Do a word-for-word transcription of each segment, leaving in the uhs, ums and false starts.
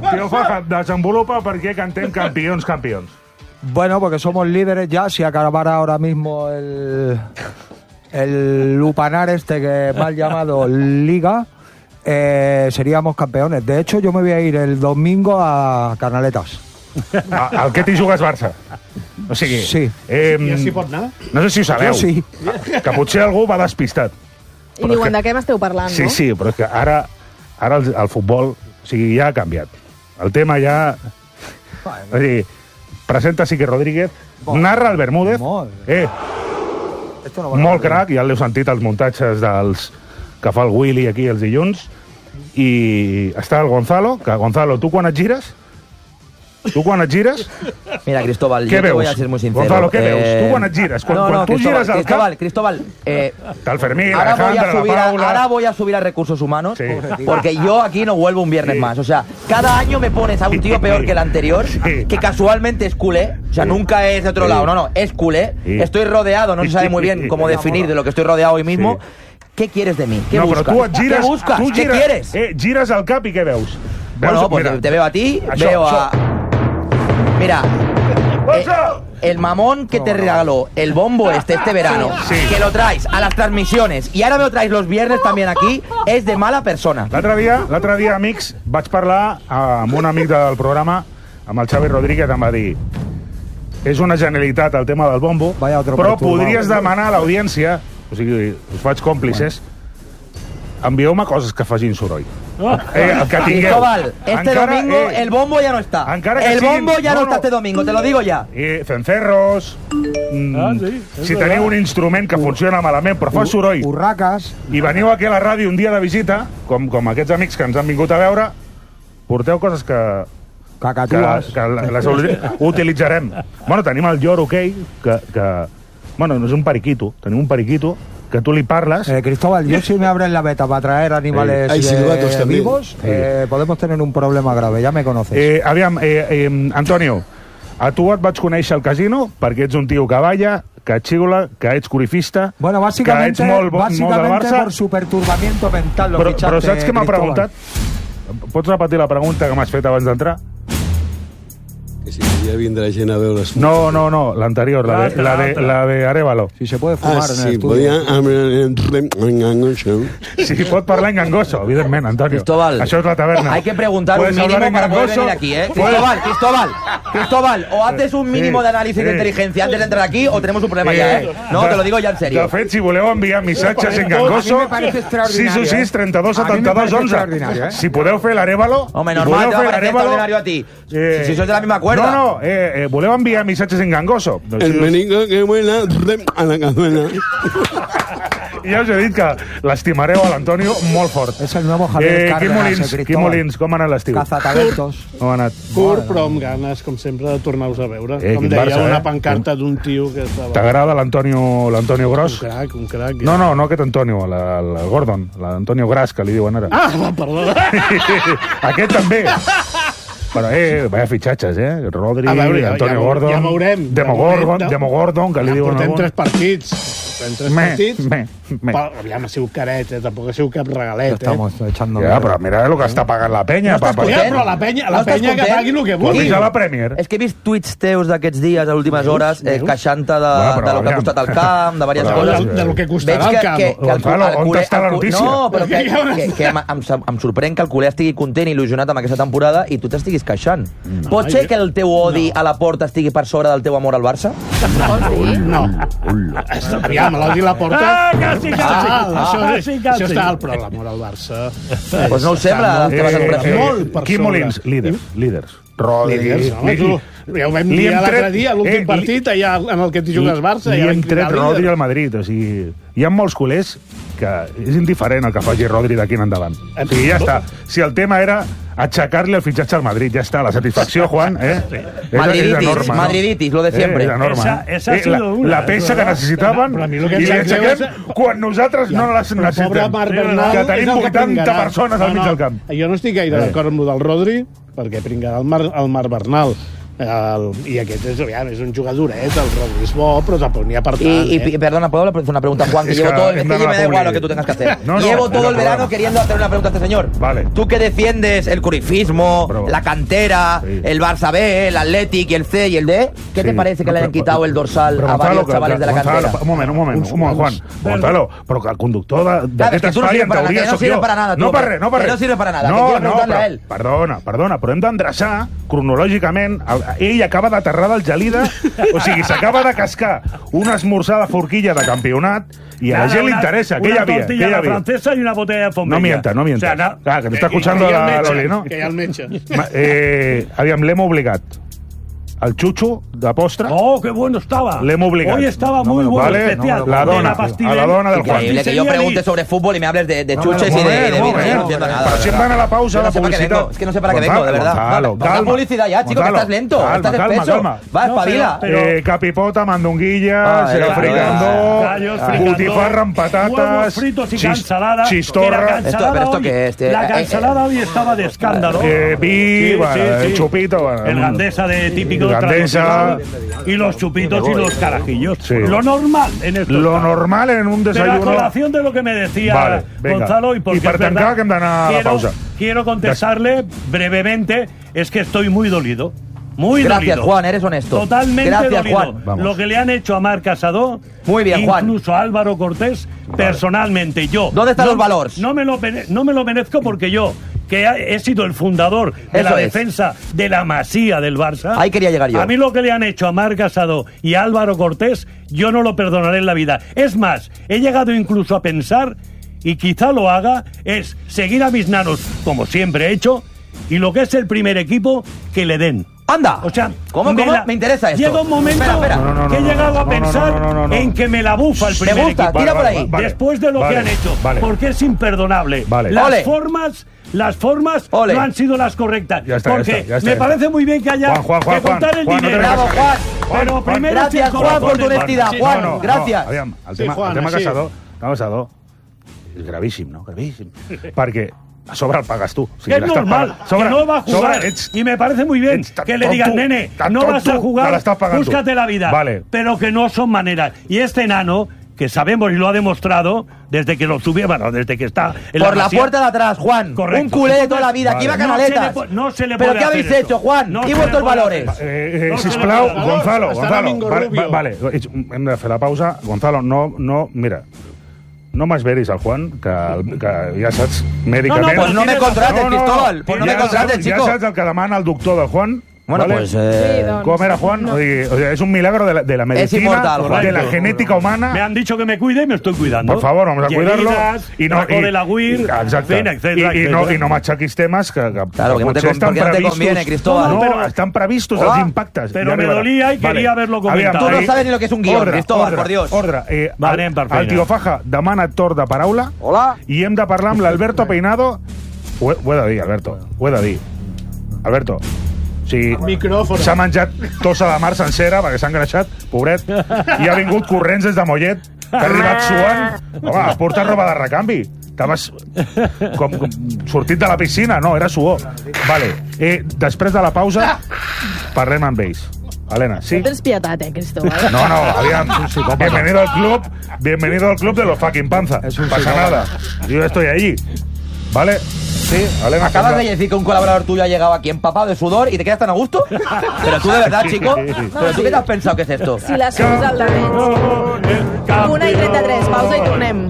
Tío Faja, desenvolupa perquè cantem campions, campions. Bueno, porque somos líderes ya. Si acabara ahora mismo el, el lupanar este que mal llamado Liga, eh, seríamos campeones. De hecho, yo me voy a ir el domingo a Canaletas. Al que t'hi jugues Barça. O sigui... Sí. Eh, I així pot anar? No sé si ho sabeu. Jo sí. Que potser algú va despistat. I diuen, de què m'esteu parlant, sí, no? Sí, sí, però és que ara, ara el, el futbol, o sigui, ja ha canviat. El tema ja... És dir, presenta Sique Rodríguez, bon. narra el Bermúdez, eh, no molt crac, ja l'heu sentit als muntatges dels que fa el Willy aquí els dilluns, i està el Gonzalo, que Gonzalo, tu quan et gires? Tu quan et gires? Mira, Cristóbal, ¿Qué yo veus? te voy a ser muy sincero. Gonzalo, ¿qué eh... veus? Tu quan et gires? Quan, no, no, quan tu Cristóbal, gires al Cristóbal, cap... Cristóbal, eh... Tal Fermín, ahora voy Alejandra, a subir la a, Paula... ahora voy a subir a Recursos Humanos, sí. porque yo aquí no vuelvo un viernes sí. más. O sea, cada año me pones a un tío peor que el anterior, sí. que casualmente es culé. O sea, sí. nunca es de otro sí. lado. No, no, es culé. Sí. Estoy rodeado, no se sabe muy bien cómo definir de lo que estoy rodeado hoy mismo. Sí. ¿Qué quieres de mí? ¿Qué no, buscas? Però tu et gires, ¿Qué buscas? Tu ¿Qué gires, quieres? Eh, gires al cap i què veus? veus Bueno, pues mira, te veo a ti, això, veo a... Això. Mira... Eh, el mamón que te regaló el bombo este este verano, sí. que lo traes a las transmisiones y ahora me lo traes los viernes también aquí, es de mala persona. L'altre dia, l'altre dia, amics, vaig parlar amb un amic del programa, amb el Xavi Rodríguez, em va dir és una genialitat el tema del bombo, però podries demanar a l'audiència, o sigui, us faig còmplices, envieu-me coses que facin soroll. Oh. Eh, el que tingueu. Cristóbal, este encara, domingo eh, el bombo ya no está. El bombo siguin, ya no, no está este domingo, te lo digo ya. Eh, cencerros, mm, ah, sí, si teniu verdad. un instrument que funciona malament però fa soroll, urraques, i veniu aquí a la ràdio un dia de visita, com, com aquests amics que ens han vingut a veure, porteu coses que... Cacatues. Que, que les utilitzarem. Bueno, tenim el lloro aquell, que, que... Bueno, no és un periquito, tenim un periquito que tú le parlas. Eh, Cristóbal, yo si me abren la beta para traer animales eh, eh, vivos, eh, podemos tener un problema grave, ja me conoces. Eh, aviam, eh, eh, Antonio, a tu et vaig conèixer al casino perquè ets un tio que balla, que xiula, que ets corifista, bueno, bàsicamente, que ets molt, molt del Barça. por su perturbamiento mental lo però, fichaste, però saps què m'ha Cristóbal? preguntat? Pots repetir la pregunta que m'has fet abans d'entrar? Que si podia vindre gent a veure... No, no, no, l'anterior, la, de, la, de, la de Arévalo. Si se puede fumar ah, en sí, el estudio. Podia... Si pot parlar en gangoso, evidentment, Antonio. Cristóbal, això és la taverna. hay que preguntar un mínimo para poder venir aquí, ¿eh? Cristóbal, Cristóbal, Cristóbal, o haces un mínimo de análisis de inteligencia antes de entrar aquí o tenemos un problema ya, ¿eh? No, te lo digo ya en serio. De fet, si voleu enviar missatges en gangoso, sis u sis, trenta-dos, setanta-dos, onze. Si podeu fer l'Arévalo... Home, normal, te va a parecer extraordinario a ti. Si sois de la misma cuerda. No, no, eh, eh, voleu enviar missatges en gangoso. El meningo que vuela a la cazuela. I ja us he dit que l'estimareu a l'Antonio molt fort. És el nuevo Javier eh, Cárdenas, Quim Molins, eh, Quim Molins, com ha anat l'estiu? Cazatalentos. Com ha anat? Curt, però amb ganes, com sempre, de tornar-vos a veure. Eh, com deia, Barça, una eh? pancarta d'un tio que estava... T'agrada l'Antonio l'Antonio Gros? Un crac, un crac. No, no, no aquest Antonio, la, la Gordon, l'Antonio Gras, que li diuen ara. Ah, perdona. Aquest també. Però, eh, vaya fitxatges, eh? Rodri, veure, ja, Antonio ja, Gordon, ja veurem. Demogorgon, Ja, Demogordon, que li ja diuen portem algun. tres partits. Portem tres Me, partits. me, me. Però, aviam, ha sigut caret, eh? Tampoc ha sigut cap regalet, eh? Estamos echando... Ja, però mira el que està pagant la penya. No estàs content, però la penya, la No estàs penya que content? pagui el que Pues vulgui. a la Premier. És que he vist tuits teus d'aquests dies, a últimes hores, eh, queixant-te de, Bueno, però de lo que ha aviam. costat el camp, de diverses Però, coses. De, de lo que Veig costarà que, el camp. que, que el, Gonzalo, el on culer... està la el cu- notícia? No, però que, que, que em, em, em sorprèn que el culer estigui content i il·lusionat amb aquesta temporada i tu t'estiguis queixant. No, Pot ser que el teu odi no. a la porta estigui per sobre del teu amor al Barça? No. Aviam, l'odi a la porta... Ah, quasi, quasi. Ah, això, quasi, quasi. això està alt, però l'amor al Barça... Pues no ho sembla, Està que vas a molt, comprar. molt per Quim sobre. Molins, líders, líders. Rodri, Líders, no? li- Tu, ja ho vam li dir hem l'altre tret- dia, l'últim eh, li- partit, allà en el que t'hi jugues Barça. Li ja hem vam cridar tret Rodri líder. al Madrid, o sigui... Hi ha molts culers que és indiferent el que faci Rodri d'aquí en endavant. O sigui, ja està. Si el tema era aixecar-li el fitxatge al Madrid, ja està. La satisfacció, Juan, eh? És, Madriditis, és enorme, no? madriditis, lo de siempre. Eh, és enorme. Esa- esa ha eh, sido la, una, la peça és que verdad. necessitaven Però a mi el que i em li sap greu aixequem és- quan nosaltres no les Però necessitem. pobre Marc Bernal que és tenim el que vuitanta pringarà. persones al mig del camp. Jo no estic gaire Eh. d'acord amb el del Rodri, perquè pringarà el Marc el Marc Bernal. El, I aquest és, aviam, és un jugadoret, el Rodri és bo, però tampoc n'hi ha per tant. Y, y, eh? y perdona, ¿puedo hacer una pregunta, Juan? Que Es llevo que todo el... Es hem que d'anar me a da igual publi. lo que tú tengas que hacer. No, no, llevo todo no, el no, verano no. queriendo hacer una pregunta a este señor. Vale. Tú que defiendes el curifismo, Bravo. la cantera, Sí. el Barça B, el Athletic y el C y el D, ¿qué Sí. te parece que No, le hayan però- quitado el dorsal però a Gonzalo, varios que- chavales de la Gonzalo, cantera? Un moment, un moment, un moment, Juan. Gonzalo, però que el conductor de- Claro, es d'aquest que tú no espai, sirves en para nada, teoria, que no sóc sirve jo. para nada, tú, No per que- res, no per que res. no sirve para nada, que No, quiero no, preguntarle però, a él. perdona, perdona, però hem d'endreçar cronològicament. El- Ell acaba d'aterrar del Gelida, o sigui, s'acaba de cascar un esmorzar de forquilla de campionat i a la gent li interessa. Què hi havia? Què hi Una tortilla havia? francesa y una botella de fombella. No mienta, no mienta. O sea, no- Clar, que t'està Que- escuchando que hi ha el la metge, Loli, no? Que hi ha el metge. Ma- Eh, aviam, l'hem obligat. El xutxo de postre. Oh, qué bueno estaba. Le hemos obligado. Hoy estaba No muy me lo- bueno, vale, especial. no me lo- la De dona, pastilla- a la dona del Juan. Increíble que yo Pastissería pregunte Lee. sobre fútbol y me hables de, de No, chuches no, y de, y de no, vinos. no, Yo no no, entiendo no, nada. pero de siempre verdad. van a la pausa, Yo la no sé para qué publicidad. vengo, Es que no sé para qué Gonzalo, vengo, de verdad. Gonzalo, No, calma. da publicidad ya, chico, que Gonzalo, estás lento. calma, Estás calma, espeso. calma. Va, No, espabila. pero- Eh, capipota, mandonguillas, Ah, eh, era- fricandó, Gallos fricandó, butifarra amb patatas, huevos fritos y chis- ensalada. chistorra, Que la Esto- cansalada pero esto hoy- qué es, tío. La Eh, eh, cansalada hoy estaba de escándalo. eh, vi, Sí, bueno, sí, el sí. chupito, bueno, El gandesa de típico Gandesa. tradicional, y los chupitos y los carajillos. Sí. Lo normal en esto. lo normal en un Pero a desayuno. colación de lo que me decía Vale, venga. Gonzalo y porque I per es tancar, verdad, que hem d'anar a la quiero, pausa. quiero contestarle brevemente, es que estoy muy dolido. Muy Gracias, dolido. Juan, eres honesto. Totalmente Gracias, dolido. Juan. Vamos. Lo que le han hecho a Marc Casado, Muy bien, Juan. incluso a Álvaro Cortés, personalmente yo. ¿Dónde están no- los valores? No me lo, mere- no me lo merezco porque yo, que he he sido el fundador de Eso la es. defensa de la Masía del Barça. Ahí quería llegar yo. A mí lo que le han hecho a Marc Casado y a Álvaro Cortés, yo no lo perdonaré en la vida. Es más, he llegado incluso a pensar, y quizá lo haga, es seguir a mis nanos, como siempre he hecho, y lo que es el primer equipo, que le den. Anda. O sea, ¿Cómo, me cómo? la- Me interesa esto. Llega un momento Espera, espera. No, no, no, que he no, llegado no, a no, pensar no, no, no, no. en que me la bufa el Me primer gusta, equipo. tira por Vale, ahí. vale, Después de lo vale, que han hecho, vale. porque es imperdonable. Vale. Las Ole. formas, las formas Ole. no han sido las correctas. Ya está, ya porque está, ya está, me ya está. parece muy bien que haya Juan, Juan, Juan, que contar Juan, el Juan, no te dinero. Bravo, Juan. Pero Juan, primero gracias, sin Juan, por tu corazones, honestidad. Sí, Juan, no, no. gracias. No, aviam, el Sí, tema, Juan, el tema així. caçador, el tema caçador és gravíssim, no? Gravíssim. Perquè a sobre el pagues tu. O Que sigui, es l'estàs normal, pagant. Sobre- que no va a jugar. sobre ets- y me parece muy bien ets tan que le tonto, digan, nene, tan no vas a tonto, jugar, que l'estàs pagant tu. búscate la vida. Vale. Pero que no son maneras. Y este enano, que sabemos y lo ha demostrado desde que lo subió, bueno, desde que está en Por la Masía. puerta de atrás, Juan. Correcto. Un culé de toda la vida. Aquí Vale. va Canaletas. No se le po- no se le ¿Pero puede qué hacer habéis eso. hecho, Juan? No ¿Y se le vuestros puede valores? hacer. Eh, eh, No se sisplau, le puede- Gonzalo, Està Gonzalo, Domingo vale, Rubio. vale, hem de fer la pausa. Gonzalo, no, no, mira, no m'esveris al Juan, que, que ja saps mèdicament... No, no, Pues no me contrates, Cristóbal. Pues no me ja contrates, saps- chico. Ja saps el que demana el doctor de Juan. Bueno, ¿vale? pues... eh, Sí, doncs. Com era Juan? No. O sigui, o sea, es un milagro de la, de la medicina, inmortal, Juan. de la Correcto. genética humana. Me han dicho que me cuide y me estoy cuidando. Por favor, vamos a cuidarlo. Heridas, Y no, traco de la Weir, exacte. en fin, etcétera, I, i, no, etcétera. I no m'aixequis temes que, que, Claro, que no te potser con- estan porque no te previstos. conviene, Cristóbal. No, Pero- estan previstos Hola. els impactes. Pero Ja me arribarà. dolía y quería haberlo comentado. Tú no ahí- sabes ni lo que es un guión, ordre, Cristóbal, ordre, por Dios. Ordre. Eh, Va, el, anem per el feina. tio Faja demana torn de paraula. Hola. I hem de parlar amb l'Alberto Peinado. Ho he, ho he de dir, Alberto. Ho he de dir. Alberto, o sigui, Micròfon. s'ha menjat tossa de mar sencera perquè s'ha engreixat, pobret, i ha vingut corrents des de Mollet, que ha arribat suant. Home, has portat roba de recanvi. Estaves com, com sortit de la piscina. No, era suor. Vale. Eh, després de la pausa, parlem amb ells. Helena, sí? Tens pietat, eh, Cristóbal? No, no, aviam. Bienvenido al club. Bienvenido al club de los fucking panza. Es un Pasa psicópata. nada. Yo estoy allí. ¿Vale? Sí, Helena. Acabas pues, de decir que un colaborador tuyo ha llegado aquí empapado de sudor y te quedas tan a gusto. Pero tú de verdad, chico. Pero tú qué te has pensado que es esto. Si la surs al menys. Una i trenta-tres, pausa i tornem.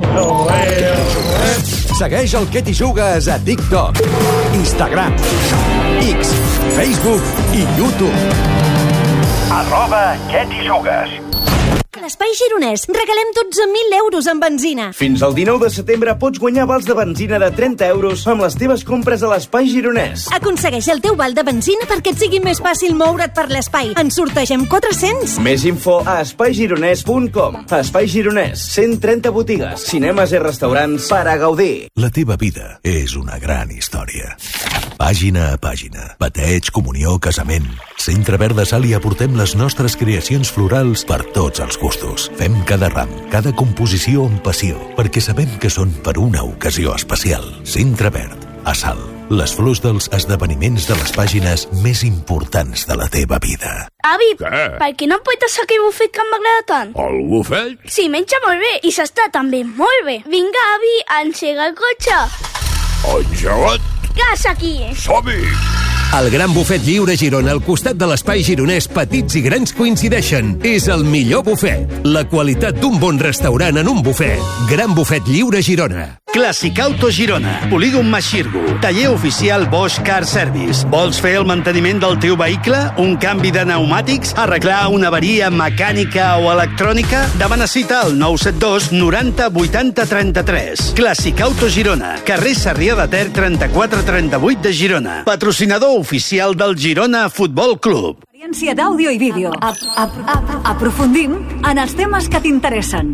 Segueix el Que t'hi jugues a TikTok, Instagram, X, Facebook i YouTube. Arroba Que t'hi jugues. A l'Espai Gironès regalem dotze mil euros en benzina. Fins al dinou de setembre pots guanyar vals de benzina de trenta euros amb les teves compres a l'Espai Gironès. Aconsegueix el teu val de benzina perquè et sigui més fàcil moure't per l'espai. En sortegem quatre-cents. Més info a espai gironès punt com. Espai Gironès, cent trenta botigues, cinemes i restaurants per a gaudir. La teva vida és una gran història. Pàgina a pàgina. Bateig, comunió, casament. Centre Verd de Salt i aportem les nostres creacions florals per tots els gustos. Fem cada ram, cada composició amb passió, perquè sabem que són per una ocasió especial. Centre Verd, a Salt. les flors dels esdeveniments de les pàgines més importants de la teva vida. Avi, què? Per què no em pots aquell bufet que m'agrada tant? El bufet? Sí, menja molt bé i s'està també molt bé. Vinga, avi, engega el cotxe. Engegat? Gas aquí. Som-hi! El Gran Bufet Lliure Girona, al costat de l'espai gironès, petits i grans coincideixen. És el millor bufet. La qualitat d'un bon restaurant en un bufet. Gran Bufet Lliure Girona. Clàssic Auto Girona, Polígon Maxirgo, taller oficial Bosch Car Service. Vols fer el manteniment del teu vehicle? Un canvi de pneumàtics? Arreglar una avaria mecànica o electrònica? Demana cita al nou set dos noranta vuitanta trenta-tres. Clàssic Auto Girona, carrer Sarrià de Ter trenta-quatre trenta-vuit de Girona. Patrocinador oficial del Girona Futbol Club. Experiència d'àudio i vídeo. Ap, ap, ap, aprofundim en els temes que t'interessen.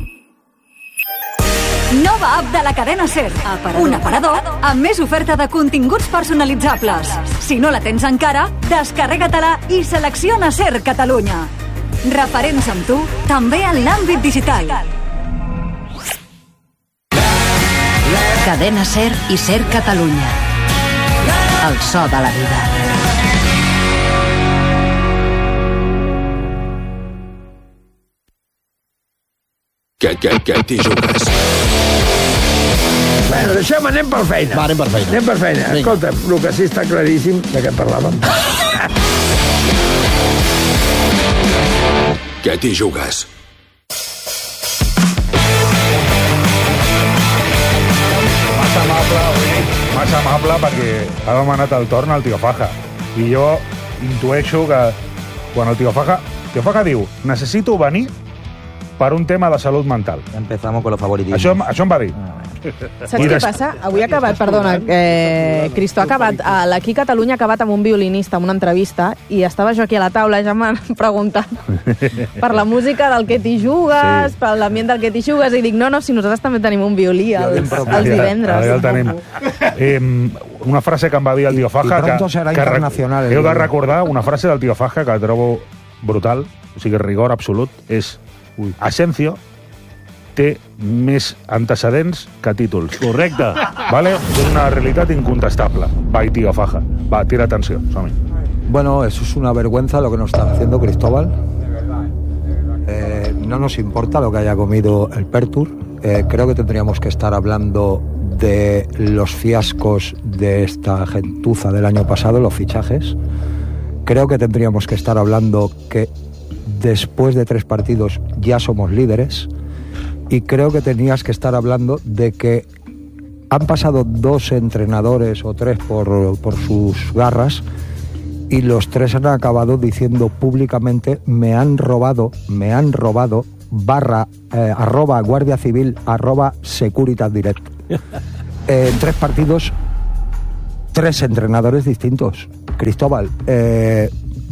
Nova app de la cadena SER. Aparador. Un aparador amb més oferta de continguts personalitzables. Si no la tens encara, descarrega-te-la i selecciona SER Catalunya. Referents amb tu, també en l'àmbit digital. Cadena SER i SER Catalunya. El so de la vida. Què, què, què t'hi jugues? Bueno, deixem, anem per feina. Va, anem per feina. Anem per feina. Vinga. Escolta'm, el que sí està claríssim de què parlàvem. Què t'hi jugues? Massa amable, oi? Massa amable perquè ha demanat el torn al Tio Faja. I jo intueixo que quan el Tio Faja... Tio Faja diu, necessito venir per un tema de salut mental. Empezamos con los favoritismos. Això, això em va dir. Saps què passa? Avui ha acabat, perdona, eh, Cristo, ha acabat, a l'Aquí Catalunya ha acabat amb un violinista, amb una entrevista, i estava jo aquí a la taula, ja m'han preguntat per la música del que t'hi jugues, sí. per l'ambient del que t'hi jugues, i dic, no, no, si nosaltres també tenim un violí els, els divendres. Ara ja el tenim. Eh, una frase que em va dir el Tio Faja, que, que internacional, heu de recordar, una frase del Tio Faja que trobo brutal, o sigui, rigor absolut, és Ui. Asencio té més antecedents que títols. Correcte. Vale? És una realitat incontestable. Va, y Tio Faja. Va, tira atenció. Som-hi. Bueno, eso es una vergüenza lo que nos está haciendo Cristóbal. Eh, no nos importa lo que haya comido el Pertur. Eh, creo que tendríamos que estar hablando de los fiascos de esta gentuza del año pasado, los fichajes. Creo que tendríamos que estar hablando que después de tres partidos ya somos líderes, y creo que tenías que estar hablando de que han pasado dos entrenadores o tres por, por sus garras, y los tres han acabado diciendo públicamente me han robado, me han robado, barra, eh, arroba Guardia Civil, arroba Securitas Direct. Eh, en tres partidos, tres entrenadores distintos. Cristóbal, eh,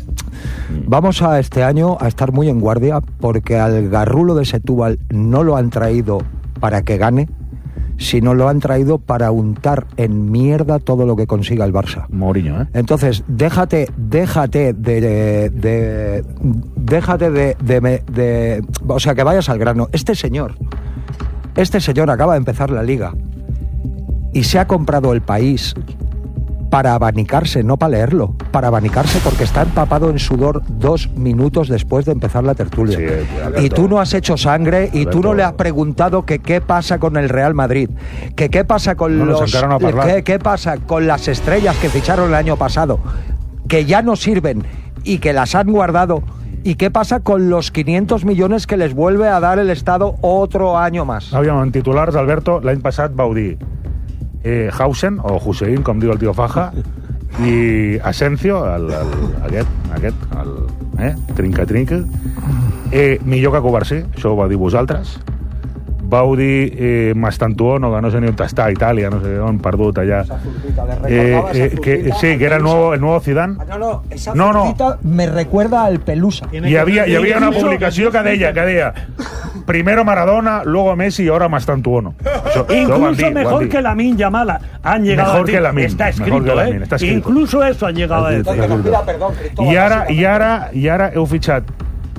vamos a este año a estar muy en guardia, porque al garrulo de Setúbal no lo han traído para que gane, sino lo han traído para untar en mierda todo lo que consiga el Barça. Mourinho, ¿eh? Entonces, déjate, déjate de, de, de déjate de, de, de, de, o sea, que vayas al grano. Este señor, este señor acaba de empezar la liga y se ha comprado El País para abanicarse, no para leerlo, para abanicarse, porque está empapado en sudor dos minutos después de empezar la tertulia. Sí, Alberto, y tú no has hecho sangre, y Alberto, tú no le has preguntado que qué pasa con el Real Madrid, que qué pasa con no los qué, qué pasa con las estrellas que ficharon el año pasado, que ya no sirven y que las han guardado, y qué pasa con los quinientos millones que les vuelve a dar el Estado otro año más. Aviam, en titulars, Alberto, l'any passat vau dir Eh, Hausen, o Hussein, com diu el Tio Faja, i Asencio, el, el, aquest, aquest, el, eh, trinca-trinca, eh, millor que Covarsí, això ho va dir vosaltres. Vau dir eh, Mastantuono, que no sé ni on està, a Itàlia, no sé on, perdut allà. Eh, eh, que, sí, que era el nuevo, el nuevo Zidane. No, no, esa no, no. me recuerda al Pelusa. Hi havia, hi havia una publicació que deia, que deia primero Maradona, luego Messi y ahora Mastantuono. Això, Incluso dir, mejor que Lamine Yamal han llegado mejor a ti. Que Lamine, está escrito, que Lamine, ¿eh? está escrito. Incluso eso han llegado a decir. I ara, i ara, i ara heu fitxat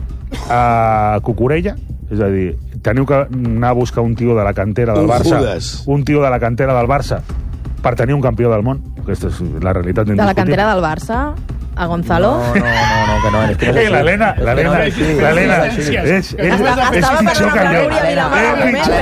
a Cucurella, és a dir, teniu que anar a buscar un tio de la cantera del un Barça, Judas. un tio de la cantera del Barça per tenir un campió del món. Aquesta és la realitat De la cantera del Barça, a Gonzalo. No, no, no, no, que no. És que no és Eh, així. l'Helena, l'Helena, És que no és així. l'Helena, És així. és, és, és, Estava és per pitjor que una jo. Núria Vilamar, És òbviament, pitjor que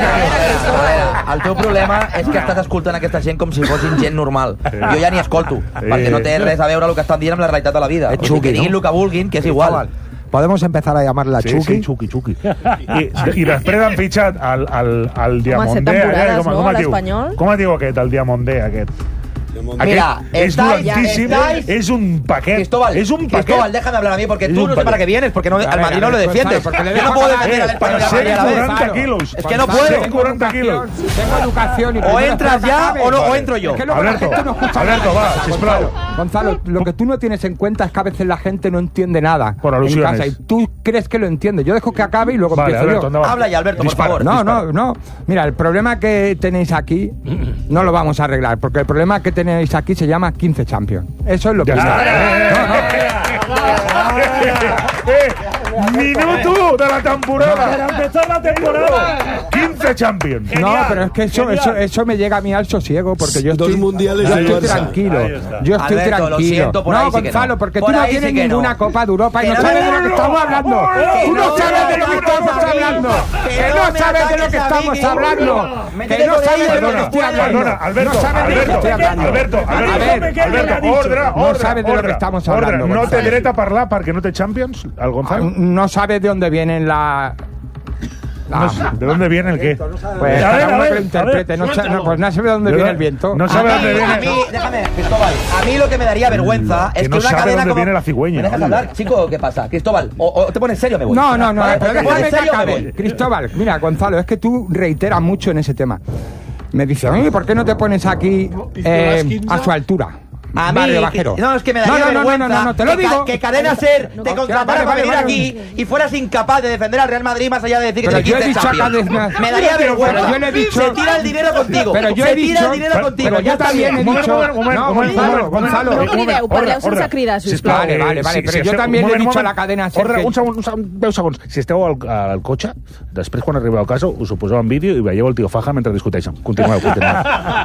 jo. El teu problema és que estàs escoltant aquesta gent com si fossin gent normal. Jo ja ni escolto, perquè no té res a veure el que estan dient amb la realitat de la vida. És O sigui, Chucky, que diguin no? el que vulguin, que és igual. Podemos empezar a llamarla Sí, Chucky. sí, Chucky, Chucky. I, I després han fitxat el, el, el Diamondé. temporades, aquest, com, no, com, es diu? l'espanyol? com es diu aquest, el Diamondé, aquest? Mira, Aquest és estáis- dolentíssim, estáis- és un paquet. Cristóbal, és un paquet. Cristóbal, déjame hablar a mí, porque Es tú un no sé paquet. para qué vienes, porque no, A al ver, Madrid a no lo ver, defiendes. Gonzalo, porque le Yo no dejo puedo hablar, defender al eh, español para y al ser Madrid a la vez. cuarenta kilos. Es que no Para puedo. ser cuarenta kilos. Tengo educación y O primero entras espero que ya acabe. o no- o Vale. entro yo. Es que luego la Alberto, gente no escucha Alberto, nada. va, sisplau. Gonzalo, Gonzalo, lo que tú no tienes en cuenta es que a veces la gente no entiende nada Por en alusiones. casa y tú crees que lo entiendes. Yo dejo que acabe y luego Vale, empiezo Alberto, yo. anda, va. Habla ya, Alberto, por Dispara, favor. No, dispara. no, no. Mira, el problema que tenéis aquí no lo vamos a arreglar, porque el problema que tenéis aquí se llama quince Champions. Eso es lo Ya primero. está. No, no. Eh, minuto de la temporada. Para empezar la temporada. quince Champions. No, pero es que eso, eso, eso me llega a mí al sosiego, porque yo Dos estoy, mundiales yo del estoy Barça. tranquilo. Ahí está. Yo estoy Alberto, lo tranquilo. siento, por no, ahí sí que Gonzalo, no. porque Por tú no ahí sí tienes que no. ninguna Copa de Europa y Que no no sabes me- de lo que estamos hablando. Que Tú no no me sabes de lo que ataques estamos a mí. hablando. Que Que no no me sabes de lo ataques que a mí, estamos que- hablando. Métete Que no con sabes ella, de lo que perdona, estoy hablando. Perdona, Alberto, No sabes de lo que Alberto, estoy hablando. Alberto, A Alberto, ver, Alberto, ordre, no ordre, sabes de lo que ordre, estamos ordre. hablando, No té Gonzalo. dret a parlar perquè no té Champions, el Gonzalo? No sabes de dónde vienen la... No sé, ¿de dónde viene el qué? Pues A ver, cada a uno ver, que lo interprete. a ver, No, sa- suéltalo. no, pues no sabe de dónde ¿De viene dónde- el viento. no A sabe mí, dónde viene? a mí, déjame, Cristóbal, a mí lo que me daría vergüenza Que es que no una sabe cadena dónde como... viene la cigüeña. ¿Me dejas Oye. hablar, chico? ¿Qué pasa? Cristóbal, o, o te pones serio o me voy. No, no, no, ¿Vale? pero ¿Te pones déjame que serio o me acabe. voy? Cristóbal, mira, Gonzalo, es que tú reiteras mucho en ese tema. Me dice, oye, ¿por qué no te pones aquí eh, a su altura? A mí, Barrio Bajero. no, es que me daría no, no, no, vergüenza no, no, no, te lo que, digo. ca- que Cadena Ser te contratara vale, para vale, venir vale. aquí y fueras incapaz de defender al Real Madrid más allá de decir que Pero te yo he quince dicho a Champions. Cadena- Me daría Pero vergüenza. yo le he dicho- Se tira el dinero contigo. Pero yo Se he tira dicho- el dinero pero- contigo. pero Ya yo está también bien. he dicho- Un moment, un moment, No, un moment, Gonzalo, un moment, Gonzalo. un No moment, crideu, ordre, parleu sense ordre. cridar, sisplau. Vale, vale, vale, però jo esteu- també un li he moment, dit a un la moment. cadena Ser Ordre, que- un segon, un segon, deu segons. Si esteu al, al cotxe, després quan arribeu a casa us ho poseu en vídeo i veieu el tio Faja mentre discuteixen. Continueu, continueu.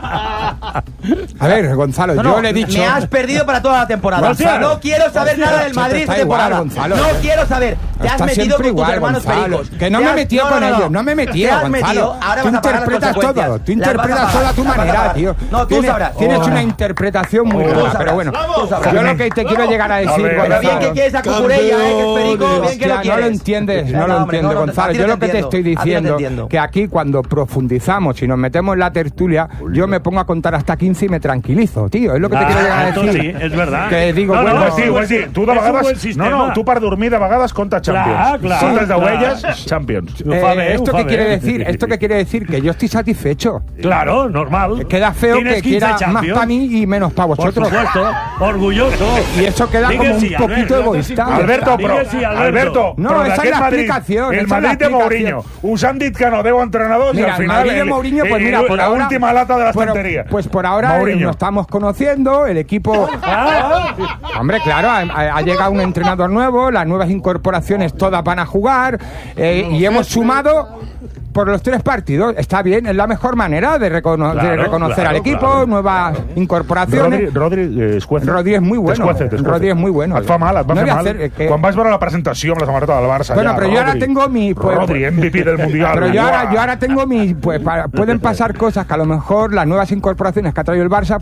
A ver, Gonzalo, No, yo no, le he dicho... me has perdido para toda la temporada. Gonzalo, no quiero saber Gonzalo, nada del se te Madrid está esta igual, temporada. Gonzalo. No quiero saber. Te has Está metido siempre con tus igual, hermanos Gonzalo. pericos. Que no Te me has- he metido no, con no, no. ellos, no me he metido, Te has Gonzalo. metido, ahora Tú vas a pagar las interpretas consecuencias. todo, tú Las vas a interpretas pagar, todo a tu las vas a manera, pagar. tío. No, tú Tienes- sabrás. Tienes Oh. una interpretación muy Tú rara, sabrás. pero bueno. Tú sabrás. Yo lo que te quiero llegar a decir, Ole, Pero bien Gonzalo... que quieres a Cucurella, eh, que es perico, bien que Hostia, lo no quieres. lo entiendes, no Venga, lo hombre, entiendo, no, no, Gonzalo. a ti Yo no lo que te entiendo. estoy A ti no te diciendo, entiendo. que aquí cuando profundizamos y nos metemos en la tertulia, yo me pongo a contar hasta quince y me tranquilizo, tío. Es lo que te Ah, quiero llegar a esto decir. sí, és verdad. Que digo, No, no, bueno... Pues sí, pues sí. Tu de És un buen vegades... No, sistema. no, tu per dormir de vegades compta Champions. Clar, clar. Comptes Clar. d'ovelles, Champions. Ho fa Eh, bé, ¿Esto ho fa qué bé. quiere decir? ¿Esto qué quiere decir? Que yo estoy satisfecho. Claro, normal. Queda feo Tienes que quince quiera más Champions. para mí y menos para Por vosotros. supuesto, orgulloso. Y eso queda Digue como un sí, Albert, poquito no egoísta. Alberto, Digue però, sí, Alberto. Alberto, No, però esa es d'aquest la Madrid, explicación, el esa es la Madrid de explicación. Mourinho, us han dit que no deu entrenadors Mira, i al el final Madrid de el- Mourinho, pues el- mira, por la ahora... última lata de la bueno, estantería. Pues por ahora eh, Mourinho. nos estamos conociendo, el equipo... Ah, Hombre, claro, ha, ha llegado un entrenador nuevo, las nuevas incorporaciones todas van a jugar eh, y hemos sumado por los tres partidos. Está bien, es la mejor manera de, recono- Claro, de reconocer claro, al equipo, claro. nuevas incorporaciones. Rodri, Rodri eh, escuece. Rodri és muy bueno. T'escuece, t'escuece. Rodri és muy bueno. Et fa mal, et va No fer voy a mal. hacer, eh, que- Quan vas veure la presentació amb la samarreta del Barça. Bueno, ja, pero yo ahora Rodri. tengo mi... Pues, Rodri, M V P del Mundial. Pero yo ahora, Guau. yo ahora tengo mi... Pues para- pueden pasar cosas que a lo mejor las nuevas incorporaciones que ha traído el Barça